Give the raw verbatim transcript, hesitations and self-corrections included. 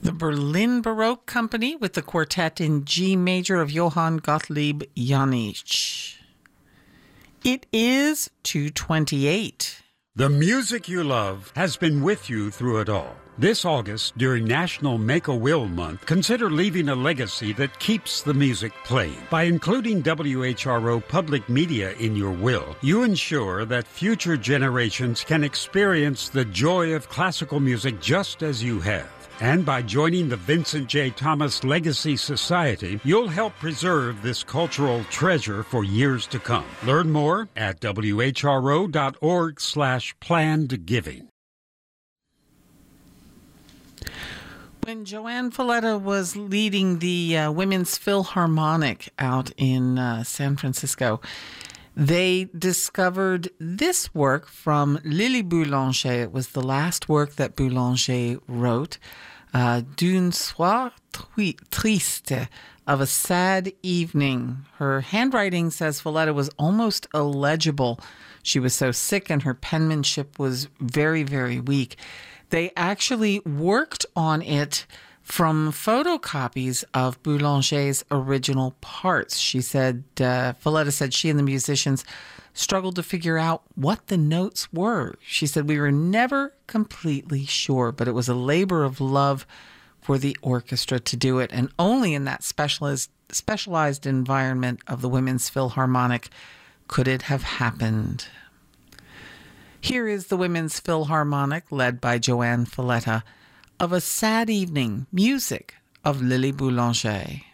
The Berlin Baroque Company with the quartet in G major of Johann Gottlieb Janich. It is two twenty-eight. The music you love has been with you through it all. This August, during National Make-A-Will Month, consider leaving a legacy that keeps the music playing. By including W H R O Public Media in your will, you ensure that future generations can experience the joy of classical music just as you have. And by joining the Vincent J. Thomas Legacy Society, you'll help preserve this cultural treasure for years to come. Learn more at W H R O dot org slash planned giving. When Joanne Falletta was leading the uh, Women's Philharmonic out in uh, San Francisco, they discovered this work from Lily Boulanger. It was the last work that Boulanger wrote, uh, D'une soir triste, of a sad evening. Her handwriting, says Falletta, was almost illegible. She was so sick and her penmanship was very, very weak. They actually worked on it from photocopies of Boulanger's original parts. She said, uh, Falletta said she and the musicians struggled to figure out what the notes were. She said, we were never completely sure, but it was a labor of love for the orchestra to do it. And only in that specialized, specialized environment of the Women's Philharmonic could it have happened. Here is the Women's Philharmonic, led by Joanne Falletta, of A Sad Evening, music of Lily Boulanger.